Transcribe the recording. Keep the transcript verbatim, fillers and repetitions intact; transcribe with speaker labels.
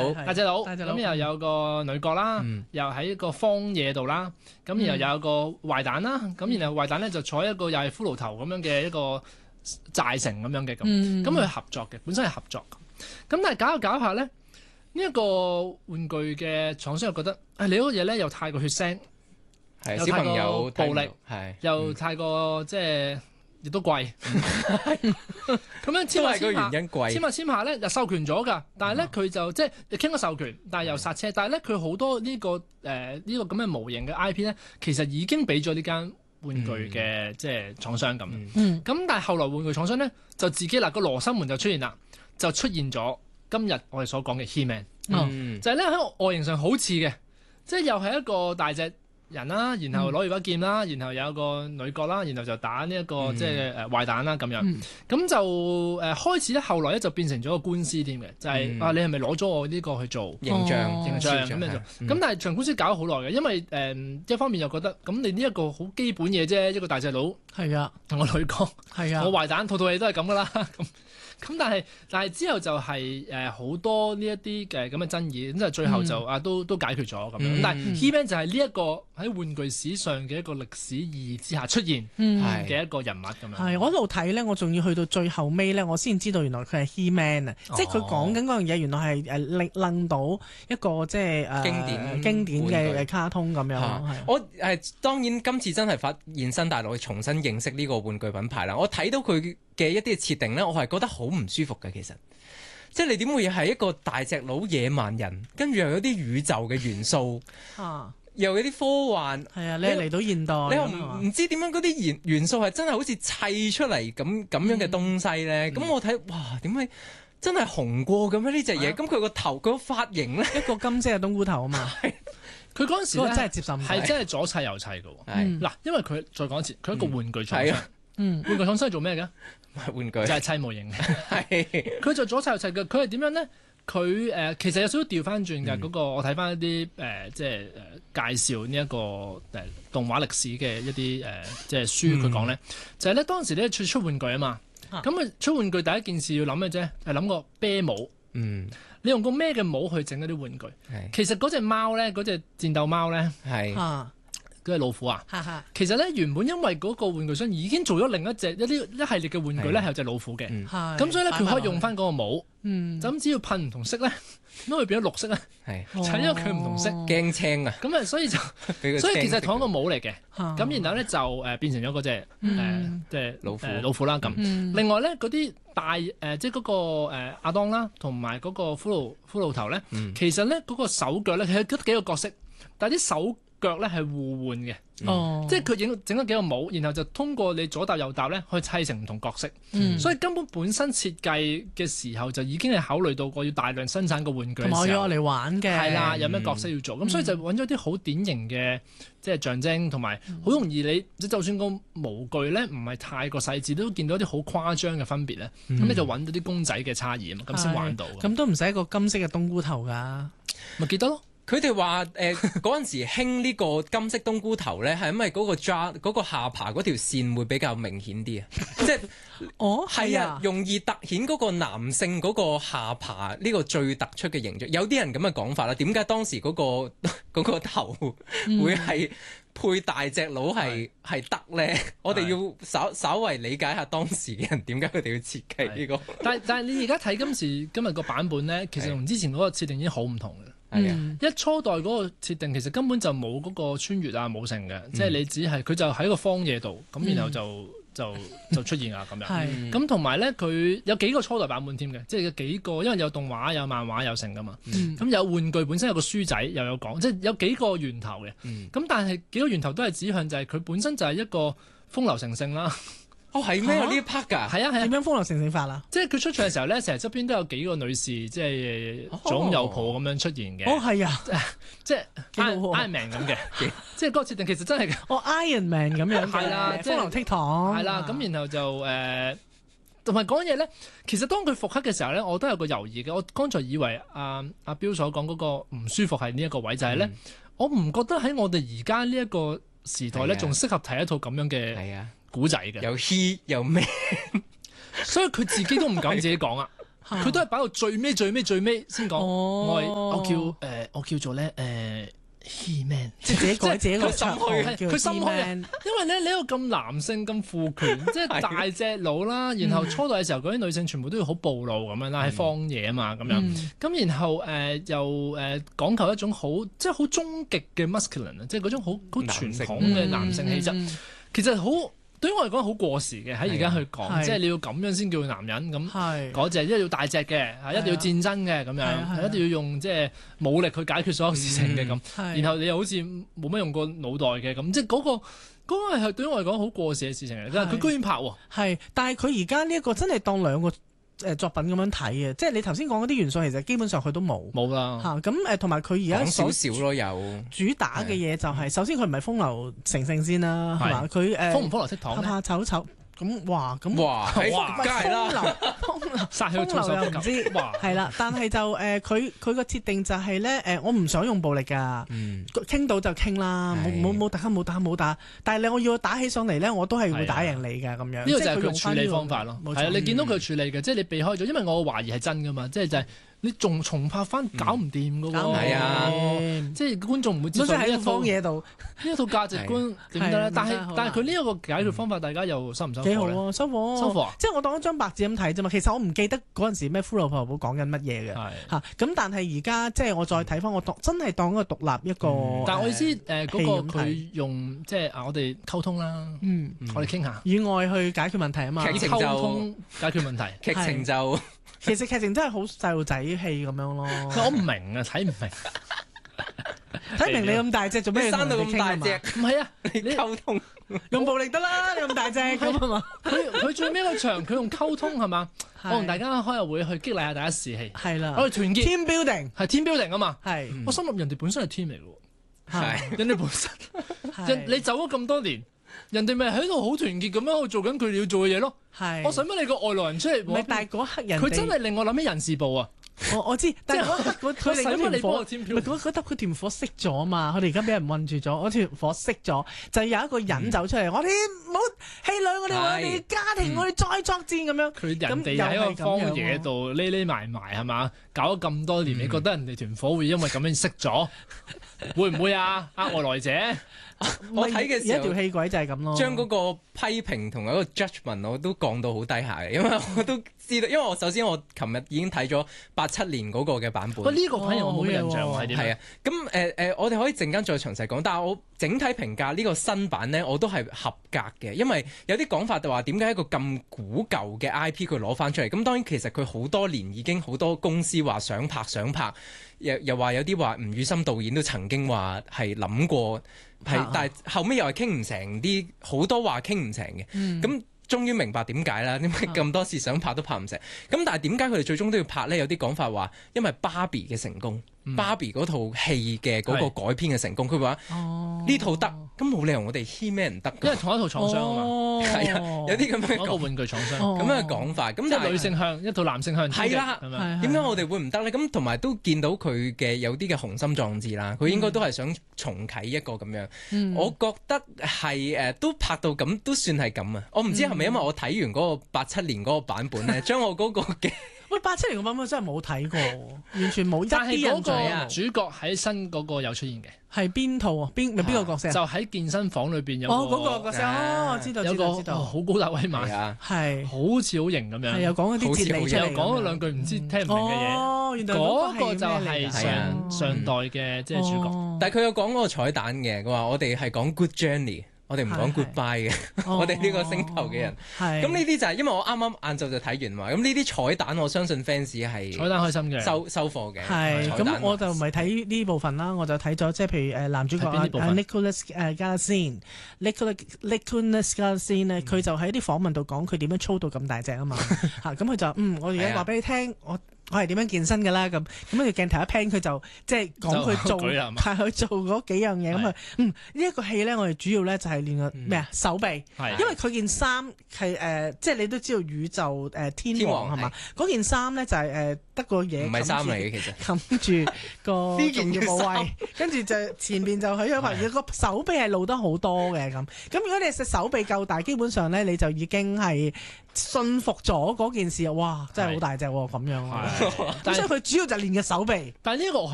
Speaker 1: 佬，
Speaker 2: 大隻佬，咁又有個女角啦，
Speaker 1: 嗯、
Speaker 2: 又喺個荒野度啦，咁然後又有個壞蛋啦，咁、嗯、然後壞蛋咧就坐喺一個又係骷髏頭咁樣嘅一個寨城咁樣嘅咁，咁佢、嗯、合作嘅，本身係合作。咁但係搞下搞下咧，呢、這、一個玩具嘅廠商又覺得，誒、哎、你嗰個嘢咧又太過血腥，
Speaker 1: 係
Speaker 2: 又
Speaker 1: 小朋友
Speaker 2: 暴力，
Speaker 1: 係
Speaker 2: 又太過、嗯、即係。亦都貴，咁樣簽下簽下，簽下簽下咧就授權咗㗎，但係咧佢就即係傾咗授權，但係又剎車，但係咧佢好多呢、呢個誒呢、呃呢個咁嘅模型嘅 I P 咧，其實已經俾咗呢間玩具嘅、嗯、即係廠商咁。咁、嗯、但係後來玩具廠商咧就自己嗱個羅生門就出現啦，就出現咗今日我哋所講嘅 He-Man，、嗯、就係咧喺外形上好似嘅，即係又係一個大隻人啦，然後攞住把劍啦，然後有個女角啦，然後就打呢、這、一個、嗯、即係誒壞蛋啦咁樣，咁、嗯、就誒、呃、開始咧，後來咧就變成咗個官司添嘅，就係、是嗯、啊你係咪攞咗我呢個去做
Speaker 1: 形象
Speaker 2: 形象咁樣做？咁、嗯、但係場官司搞咗好耐嘅，因為誒、呃、一方面又覺得咁你呢一個好基本嘢啫，一個大隻佬係啊，同我女角係啊，我壞蛋套套戲都係咁噶啦咁。咁但係但係之後就係誒好多呢一啲嘅咁嘅爭議，咁就最後就、嗯、啊都都解決咗咁樣。嗯、但係 He-Man 就係呢一個喺玩具史上嘅一個歷史意義之下出現嘅一個人物咁樣。係我一路睇咧，我仲要去到最後尾咧，我先知道原來佢係 He-Man 啊！即係佢講緊嗰樣嘢，原來係誒拎拎到一個即係誒、呃、經典經典嘅嘅卡通咁樣。
Speaker 1: 啊、我誒、呃、當然今次真係發現新大陸去重新認識呢個玩具品牌啦。我睇到佢嘅一啲設定咧，我係覺得好唔舒服嘅。其實，即係你點會係一個大隻佬野蠻人，跟住又有啲宇宙嘅元素，啊、又有啲科幻。係啊，你嚟到現代，你又唔唔知點樣嗰啲元元素係真係好似砌出嚟咁咁樣嘅東西咧？咁、嗯、我睇哇，點解真係紅過咁樣呢隻嘢？咁佢個頭，佢個髮型咧，一個金色嘅冬菇頭啊嘛。佢嗰陣時咧真係接受唔到，係真係左砌右砌嘅。係嗱、嗯，因為佢再講一次，佢一個玩具廠商。嗯，玩具廠商係做咩嘅？玩具就係砌模型。係佢就左砌右砌嘅。佢係點樣咧？佢誒、呃、其實有少少調翻轉嘅。嗰、嗯那個我睇翻一啲誒、呃、即係誒、呃、介紹呢、這、一個誒、呃、動畫歷史嘅一啲誒、呃、即係書，佢講咧就係咧當時咧出出玩具啊嘛。咁啊出玩具第一件事要諗嘅啫，係諗個啤帽。嗯，你用個咩嘅帽去整嗰啲玩具？係其實嗰隻貓咧，嗰隻戰鬥貓咧，係啊。嗰隻老虎啊，其實咧原本因為嗰個玩具商已經做咗另一隻一啲一系列嘅玩具咧係有隻老虎嘅，咁、嗯、所以咧佢可以用翻嗰個帽，嗯、就咁只要噴唔同色咧，咁佢變咗綠色咧，就係因為佢唔同色，驚青啊，咁啊所以就所以其實係同一個帽嚟嘅，咁、啊、然後咧就誒、呃、變成咗嗰隻誒即係老虎、呃、老虎啦咁。嗯、另外咧嗰啲大誒、呃、即係嗰、那個誒亞、呃、當啦，同埋嗰個骷髏骷髏頭咧，嗯、其實咧嗰、那個手腳咧係得幾個角色，但係啲手腳咧係互換嘅，嗯、即係佢整整咗幾個帽，然後就通過你左搭右搭咧，去砌成唔同角色。嗯、所以根本本身設計嘅時候就已經係考慮到過要大量生產個玩具嘅時候，同埋要嚟玩嘅，係啦，有咩角色要做，咁、嗯、所以就揾咗啲好典型嘅即係象徵，同埋好容易你就算個模具咧唔係太過細緻，都見到啲好誇張嘅分別咧，咁、嗯、你就揾到啲公仔嘅差異啊嘛，咁先玩到。咁都唔使一個金色嘅冬菇頭㗎，咪記得咯。 佢哋話誒嗰陣時興呢個金色冬菇頭咧，係因為嗰個 jaw 嗰個下巴嗰條線會比較明顯啲啊，即係哦係啊，容易突顯嗰個男性嗰個下巴呢個最突出嘅形象。有啲人咁嘅講法啦，點解當時嗰、嗰個嗰個頭會係配大隻佬係係得咧？我哋要稍稍為理解下當時嘅人點解佢哋要設計呢、呢個。但但係你而家睇今時今日個版本咧，其實同之前嗰個設定已經好唔同嘅。嗯、一初代嗰個設定其實根本就冇嗰個穿越啊冇成嘅，嗯、即係你只係佢就喺個荒野度咁，嗯、然後就就就出現啊咁樣。咁同埋咧，佢有幾個初代版本添嘅，即係有幾個，因為有動畫有漫畫有成噶嘛。咁、嗯、有玩具本身有個書仔又有講，即係有幾個源頭嘅。咁、嗯、但係幾個源頭都係指向就係佢本身就係一個風流成性啦。 哦，係咩？呢一 part 㗎？
Speaker 2: 係啊係啊，點樣風流成性法啊？即係佢出場嘅時候咧，成日側邊都有幾個女士，即係左擁右抱咁樣出現嘅。哦，係啊，即係 Iron Man 咁嘅，即係嗰個設定其實真係嘅。哦 Iron Man 咁樣係啦，風流倜儻係啦。咁然後就誒，同埋講嘢咧，其實當佢復刻嘅時候咧，我都有個猶豫嘅。我剛才以為阿阿標所講嗰個唔舒服係呢一個位，就係咧，我唔覺得喺我哋而家呢一個時代咧，仲適合睇一套咁樣嘅。係啊。古仔嘅，
Speaker 1: 有 he 有 man，
Speaker 2: 所以佢自己都唔敢自己講啊。 佢都係擺到最尾最尾最尾先講。
Speaker 3: 哦、
Speaker 2: 我係我叫誒、呃、我叫做咧誒。呃 He-Man
Speaker 3: 即係自己改自己個
Speaker 2: 心虛，佢心虛啊！因為咧你一個咁男性咁父權，即係大隻佬啦，然後初代嘅時候嗰啲女性全部都要好暴露咁樣啦，喺荒野啊嘛咁樣，咁然後誒又誒講求一種好即係好終極嘅 masculine 啊，即係嗰種好好傳統嘅男性氣質，其實好。對於我嚟講好過時嘅，喺而家去講，即係你要咁樣先叫男人咁，嗰隻一定要大隻嘅，一定要戰爭嘅咁樣，一定要用即係武力去解決所有事情嘅咁。然後你又好似冇乜用過腦袋嘅咁，即係嗰個嗰個係對於我嚟講好過時嘅事情嚟。但係佢居然拍喎，
Speaker 3: 係，但係佢而家呢一個真係當兩個誒作品咁樣睇嘅，即係你頭先講嗰啲元素，其實基本上佢都冇
Speaker 2: 冇啦
Speaker 3: 嚇。咁誒同埋佢而家
Speaker 1: 少少咯，有
Speaker 3: 主打嘅嘢就係首先佢唔係風流成性先啦，係嘛？佢誒
Speaker 2: 風唔風流倜儻
Speaker 3: 怕怕醜醜咁哇咁
Speaker 1: 哇哇梗係啦，
Speaker 3: 風流
Speaker 2: 殺氣措手不及，
Speaker 3: 又唔知係啦。但係就誒佢佢個設定就係咧誒，我唔想用暴力㗎，傾到就傾啦，冇冇冇打冇打冇打。但係你我要打起上嚟咧，我都係會打贏你㗎咁樣。
Speaker 2: 呢個就係佢處理方法咯。係啊，你見到佢處理嘅，即係你避開咗，因為我懷疑係真㗎嘛，即係就係。你仲重拍翻搞唔掂㗎喎，
Speaker 1: 係啊，
Speaker 2: 即係觀眾唔會接受呢一套
Speaker 3: 荒野度
Speaker 2: 呢一套價值觀點得咧？但係但係佢呢一個解決方法，大家又收唔收貨咧？
Speaker 3: 幾好啊，收貨
Speaker 2: 收貨啊！
Speaker 3: 即係我當一張白紙咁睇啫嘛。其實我唔記得嗰陣時咩骷髏婆婆講緊乜嘢嘅嚇。咁但係而家即係我再睇翻，我當真係當一個獨立一個。
Speaker 2: 但係我意思誒嗰個佢用即係啊，我哋溝通啦，我哋傾下
Speaker 3: 以外去解決問題啊嘛。
Speaker 1: 劇情
Speaker 2: 溝通解決問題，
Speaker 1: 劇情就。
Speaker 3: 其實劇情真係好細路仔戲咁樣咯，
Speaker 2: 我唔明啊，睇唔明，
Speaker 3: 睇明你咁大隻做咩
Speaker 1: 生到咁大隻？
Speaker 2: 唔係啊，
Speaker 1: 你溝通
Speaker 3: 用暴力得啦，你咁大隻咁啊嘛？
Speaker 2: 佢佢最尾個場佢用溝通係嘛？我同大家開下會去激勵下大家士氣，
Speaker 3: 係啦，
Speaker 2: 我哋團結
Speaker 3: team building
Speaker 2: 係 team building 啊嘛，
Speaker 3: 係
Speaker 2: 我心諗人哋本身係 team 嚟嘅喎，
Speaker 1: 係
Speaker 2: 人哋本身人你走咗咁多年。人哋咪喺度好團結咁樣去做緊佢哋要做嘅嘢咯。係，我使乜你個外來人出嚟？
Speaker 3: 唔係，但係嗰刻人
Speaker 2: 佢真係令我諗起人事部啊！
Speaker 3: 我我知，但係嗰佢哋嗰團火，唔係嗰嗰佢團火熄咗啊嘛！佢哋而家俾人困住咗，嗰團火熄咗，就有一個人走出嚟，我哋唔好氣餒，我哋我哋家庭，我哋再作戰咁樣。
Speaker 2: 佢人哋喺個荒野度匿匿埋埋係嘛？搞咗咁多年，你覺得人哋團火會因為咁樣熄咗？會唔會啊？啊外來者？
Speaker 1: 我睇嘅時候，
Speaker 3: 一條氣軌就係咁咯。
Speaker 1: 將嗰個批評同埋嗰個 judgment 我都降到好低下嘅，因為我都知道，因為我首先我琴日已經睇咗八七年嗰個嘅版本。
Speaker 2: 喂，呢個反而我冇印象係點？係啊，
Speaker 1: 咁誒誒，我哋可以陣間再詳細講。但係我整體評價呢個新版咧，我都係合格嘅，因為有啲講法就話點解一個咁古舊嘅 I P 佢攞翻出嚟？咁當然其實佢好多年已經好多公司話想拍想拍，又又話有啲話吳宇森導演都曾經話係諗過。係，但係後尾又係傾唔成啲，好多話傾唔成嘅。咁、嗯、終於明白點解啦，點解咁多次想拍都拍唔成。咁但係點解佢哋最終都要拍呢？有啲講法話，因為芭比嘅成功，嗯、芭比嗰套戲嘅嗰個改編嘅成功，佢話呢套得，咁冇理由我哋 He-Man 唔得。
Speaker 2: 因為同一套廠商啊嘛，係啊、
Speaker 1: 哦，有啲咁樣
Speaker 2: 一個玩具廠商
Speaker 1: 咁樣嘅講法。咁
Speaker 2: 即係女性向，一套男性向。
Speaker 1: 係啦，點解我哋會唔得呢？咁同埋都見到佢嘅有啲嘅雄心壯志啦，佢應該都係想重啟一個咁樣。嗯、我覺得係誒、呃，都拍到咁，都算係咁啊！我唔知係咪因為我睇完嗰個八七年嗰個版本咧，將我嗰個嘅。
Speaker 3: 喂，八七年個版本真係冇睇過，完全冇一啲印象。
Speaker 2: 但係主角喺新嗰個有出現嘅，
Speaker 3: 係邊套啊？邊咪邊個角色？
Speaker 2: 就喺健身房裏邊有
Speaker 3: 哦，嗰個角色哦，我知道，知道，知道，
Speaker 2: 好高大威猛，
Speaker 3: 係
Speaker 2: 好似好型咁樣。
Speaker 3: 係又講嗰啲哲理出嚟，
Speaker 2: 又講咗兩句唔知聽唔明嘅嘢。
Speaker 3: 哦，原來
Speaker 2: 嗰個就係上上代嘅即係主角。
Speaker 1: 但係佢有講嗰個彩蛋嘅，佢話我哋係講 Good Journey。我哋唔講 goodbye 嘅，我哋呢個星球嘅人。咁呢啲就係因為我啱啱晏晝就睇完嘛。咁呢啲彩蛋我相信 fans 係
Speaker 2: 彩蛋開心嘅，
Speaker 1: 收收貨嘅。
Speaker 3: 係咁，我就唔係睇呢部分啦，我就睇咗即係譬如誒男主角啊 Nicholas 誒 Galifianakis Nicholas Galifianakis 咧，佢就喺啲訪問度講佢點樣操到咁大隻啊嘛嚇。咁佢就嗯，我而家話俾你聽，我。我係點樣健身㗎啦？咁咁跟住鏡頭一 pan 佢就即係講佢做，係佢做嗰幾樣嘢咁啊。嗯，呢一個戲咧，我哋主要咧就係練個咩啊手臂，因為佢件衫係誒，即係你都知道宇宙誒天王係嘛？嗰件衫咧就係誒得個嘢，
Speaker 1: 唔係衫嚟嘅其實，
Speaker 3: 冚住個呢件嘅部位，跟住就前邊就喺咗埋個手臂係露得好多嘅咁。咁如果你隻手臂夠大，基本上咧你就已經係信服咗嗰件事，哇！真係好大隻喎咁樣。咁所以佢主要就練嘅手臂。
Speaker 2: 但係呢個我